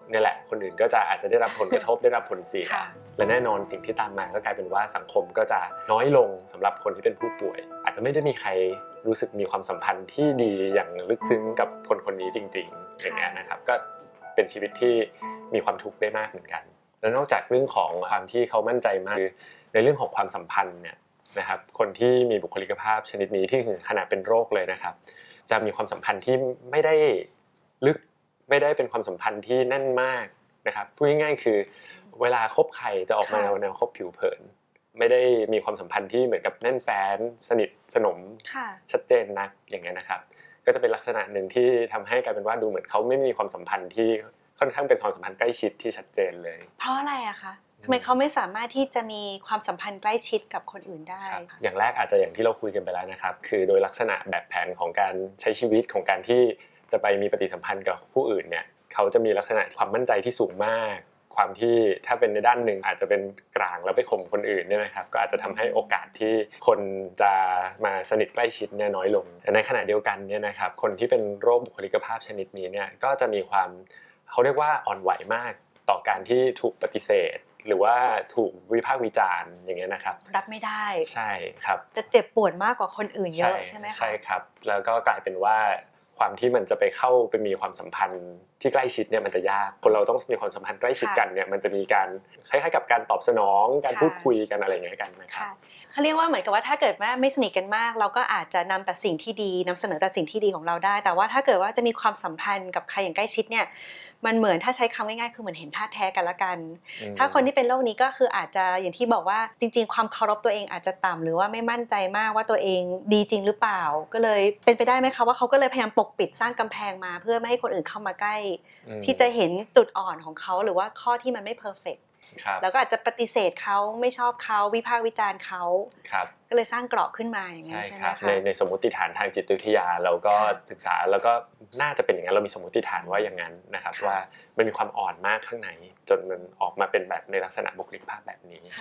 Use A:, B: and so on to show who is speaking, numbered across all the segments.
A: เนี่ยแหละคนอื่นก็จะอาจจะได้รับผลกระทบได้รับผลเสียและแน่นอนสิ่งที่ตามมาก็กลายเป็นว่าสังคมก็จะน้อยลงสำหรับคนที่เป็นผู้ป่วยอาจจะไม่ได้มีใครรู้สึกมีความสัมพันธ์ที่ดีอย่างลึกซึ้งกับคนนี้จริงๆอย่างเงี้ยนะครับก็เป็นชีวิตที่มีความทุกข์ได้มากเหมือนกันแล้วนอกจากเรื่องของความที่เขามั่นใจมากในเรื่องของความสัมพันธ์เนี่ยนะครับคนที่มีบุคลิกภาพชนิดนี้ที่ถึงขนาดเป็นโรคเลยนะครับจะมีความสัมพันธ์ที่ไม่ได้ลึกไม่ได้เป็นความสัมพันธ์ที่แน่นมากนะครับพูดง่ายๆคือเวลาคบใครจะออกมาแนวคบผิวเผินไม่ได้มีความสัมพันธ์ที่เหมือนกับแน่นแฟ้นสนิทสนมชัดเจนนักอย่างเงี้ยนะครับก็จะเป็นลักษณะหนึ่งที่ทำให้กลายเป็นว่าดูเหมือนเขาไม่มีความสัมพันธ์ที่ค่อนข้างเป็นความสัมพันธ์ใกล้ชิดที่ชัดเจนเลย
B: เพราะอะไรอะคะทำไมเขาไม่สามารถที่จะมีความสัมพันธ์ใกล้ชิดกับคนอื่นได้
A: อย่างแรกอาจจะอย่างที่เราคุยกันไปแล้วนะครับคือโดยลักษณะแบบแผนของการใช้ชีวิตของการที่จะไปมีปฏิสัมพันธ์กับผู้อื่นเนี่ยเขาจะมีลักษณะความมั่นใจที่สูงมากความที่ถ้าเป็นในด้านหนึ่งอาจจะเป็นกลางแล้วไปข่มคนอื่นเนี่ยนะครับก็อาจจะทำให้โอกาสที่คนจะมาสนิทใกล้ชิดเนี่ยน้อยลงแต่ในขณะเดียวกันเนี่ยนะครับคนที่เป็นโรคบุคลิกภาพชนิดนี้เนี่ยก็จะมีความเขาเรียกว่าอ่อนไหวมากต่อการที่ถูกปฏิเสธหรือว่าถูกวิพากษ์วิจารณ์อย่างเงี้ยนะครับ
B: รับไม่ได้
A: ใช่ครับ
B: จะเจ็บปวดมากกว่าคนอื่นเยอะใช่ไหมคะ
A: ใช่ครับแล้วก็กลายเป็นว่าความที่มันจะไปเข้าไปมีความสัมพันธ์ที่ใกล้ชิดเนี่ยมันจะยากคนเราต้องมีความสัมพันธ์ใกล้ชิดกันเนี่ยมันจะมีการคล้ายๆกับการตอบสนองการพูดคุยกันอะไรอย่างเงี้ยกันนะครับ
B: เขาเรียกว่าเหมือนกับว่าถ้าเกิดว่าไม่สนิทกันมากเราก็อาจจะนำแต่สิ่งที่ดีนำเสนอแต่สิ่งที่ดีของเราได้แต่ว่าถ้าเกิดว่าจะมีความสัมพันธ์กับใครอย่างใกล้ชิดเนี่ยมันเหมือนถ้าใช้คำง่ายๆคือเหมือนเห็นท่าแท้กันละกันถ้าคนที่เป็นโรคนี้ก็คืออาจจะอย่างที่บอกว่าจริงๆความเคารพตัวเองอาจจะต่ำหรือว่าไม่มั่นใจมากว่าตัวเองดีจริงหรือเปล่าก็เลยเป็นไปได้ไหมคะว่าเขาก็เลยพยายามปกปิดสร้างกำแพงมาเพื่อไม่ให้คนอื่นเข้ามาใกล้ที่จะเห็นจุดอ่อนของเขาหรือว่าข้อที่มันไม่เพอร์เฟคแล้วก็อาจจะปฏิเสธเขาไม่ชอบเขาวิพากษ์วิจารณ์เขาก็เลยสร้างเกราะขึ้นมาอย่างนั้นใช่ไหมคะ
A: ในสมมติฐานทางจิตวิทยาเราก็ศึกษาแล้วก็น่าจะเป็นอย่างนั้นเรามีสมมติฐานว่าอย่างนั้นนะครับว่ามันมีความอ่อนมากข้างในจนมันออกมาเป็นแบบในลักษณะบุคลิกภาพแบบนี้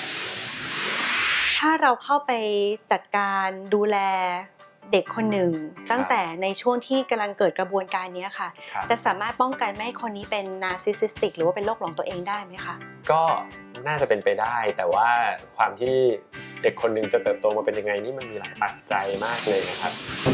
B: ถ้าเราเข้าไปจัดการดูแลเด็กคนหนึ่งตั้งแต่ในช่วงที่กำลังเกิดกระบวนการนี้ค่ะจะสามารถป้องกันไม่ให้คนนี้เป็นนาร์ซิสซิสติกหรือว่าเป็นโรคหลงตัวเองได้ไหมคะ
A: ก็น่าจะเป็นไปได้แต่ว่าความที่เด็กคนหนึ่งจะเติบโตมาเป็นยังไงนี่มันมีหลายปัจจัยมากเลยนะครับ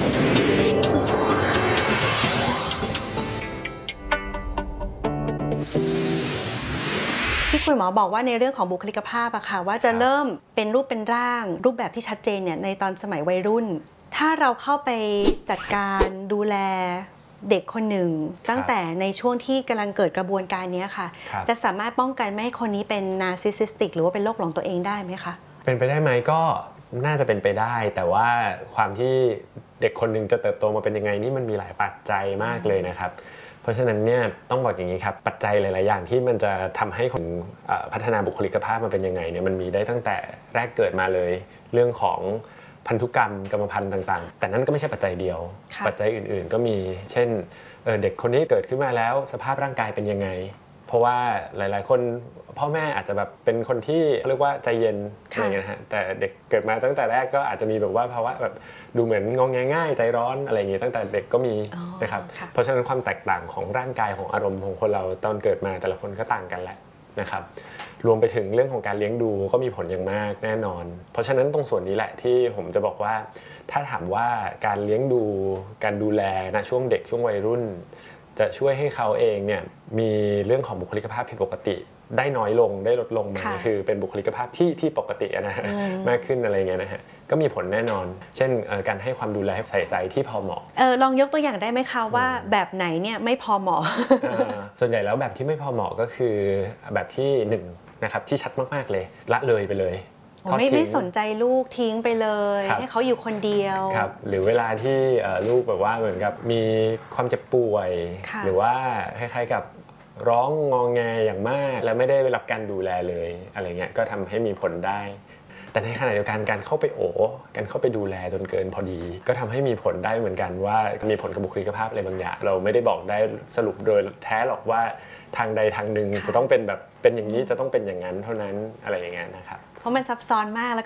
B: ที่คุณหมอบอกว่าในเรื่องของบุคลิกภาพอะค่ะว่าจะเริ่มเป็นรูปเป็นร่างรูปแบบที่ชัดเจนเนี่ยในตอนสมัยวัยรุ่นถ้าเราเข้าไปจัดการดูแลเด็กคนหนึ่งตั้งแต่ในช่วงที่กำลังเกิดกระบวนการนี้ค่ะจะสามารถป้องกันไม่ให้คนนี้เป็นนาร์ซิสซิสติกหรือว่าเป็นโรคหลงตัวเองได้ไหมคะ
A: เป็นไปได้ไหมก็น่าจะเป็นไปได้แต่ว่าความที่เด็กคนหนึ่งจะเติบโตมาเป็นยังไงนี่มันมีหลายปัจจัยมากเลยนะครับเพราะฉะนั้นเนี่ยต้องบอกอย่างนี้ครับปัจจัยหลายๆอย่างที่มันจะทำให้คนพัฒนาบุคลิกภาพมาเป็นยังไงเนี่ยมันมีได้ตั้งแต่แรกเกิดมาเลยเรื่องของพันธุกรรมกรรมพันธุ์ต่างๆแต่นั่นก็ไม่ใช่ปัจจัยเดียวปัจจัยอื่นๆก็มีเช่นเด็กคนนี้เกิดขึ้นมาแล้วสภาพร่างกายเป็นยังไงเพราะว่าหลายๆคนพ่อแม่อาจจะแบบเป็นคนที่เรียกว่าใจเย็นอะไรเงี้ยฮะแต่เด็กเกิดมาตั้งแต่แรกก็อาจจะมีแบบว่าภาวะแบบดูเหมือนงอแงง่ายใจร้อนอะไรอย่างงี้ตั้งแต่เด็กก็มีนะครับเพราะฉะนั้นความแตกต่างของร่างกายของอารมณ์ของคนเราตอนเกิดมาแต่ละคนก็ต่างกันแหละนะครับรวมไปถึงเรื่องของการเลี้ยงดูก็มีผลอย่างมากแน่นอนเพราะฉะนั้นตรงส่วนนี้แหละที่ผมจะบอกว่าถ้าถามว่าการเลี้ยงดูการดูแลนะช่วงเด็กช่วงวัยรุ่นจะช่วยให้เขาเองเนี่ยมีเรื่องของบุคลิกภาพผิดปกติได้น้อยลงได้ลดลงไหมคือเป็นบุคลิกภาพที่ปกตินะฮะมากขึ้นอะไรเงี้ยนะฮะก็มีผลแน่นอนเช่นการให้ความดูแลใส่ใจที่พอเหมาะ
B: ลองยกตัวอย่างได้ไหมคะว่าแบบไหนเนี่ยไม่พอเหมาะ
A: ส่วนใหญ่แล้วแบบที่ไม่พอเหมาะก็คือแบบที่นะครับที่ชัดมากๆเลยละเลยไปเลย
B: ไม่สนใจลูกทิ้งไปเลยให้เขาอยู่คนเดียว
A: ครับหรือเวลาที่ลูกแบบว่าเหมือนกับมีความเจ็บป่วยหรือว่าคล้ายๆกับร้องงอแงอย่างมากและไม่ได้รับการดูแลเลยอะไรเงี้ยก็ทำให้มีผลได้แต่ในขณะเดียวกันการเข้าไปการเข้าไปดูแลจนเกินพอดีก็ทำให้มีผลได้เหมือนกันว่ามีผลกับบุคลิกภาพอะไรบางอย่างเราไม่ได้บอกได้สรุปโดยแท้หรอกว่าทางใดทางหนึ่งจะต้องเป็นแบบเป็นอย่างนี้จะต้องเป็นอย่างนั้นเท่านั้นอะไรอย่างเงี้ยนะครับ
B: เพราะมันซับซ้อนมากแล้ว